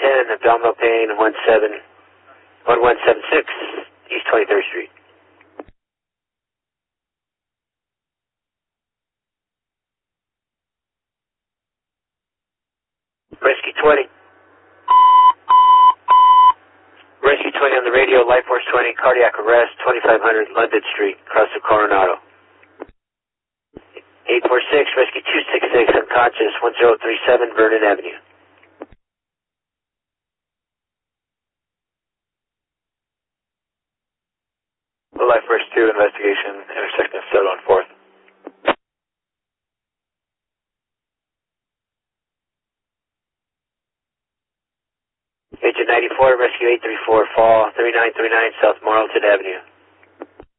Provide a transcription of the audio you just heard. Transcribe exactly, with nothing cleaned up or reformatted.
ten, abdominal pain, one seven, one one seven six, East twenty-third Street. Rescue twenty. Rescue twenty on the radio, Life Force twenty, cardiac arrest, twenty-five hundred London Street, across the Coronado. eight four six, Rescue two six six, unconscious, one zero three seven Vernon Avenue. Life Force two, investigation, intersection of Soto and fourth. Agent ninety-four, Rescue eight three four, fall, thirty-nine thirty-nine South Marlton Avenue.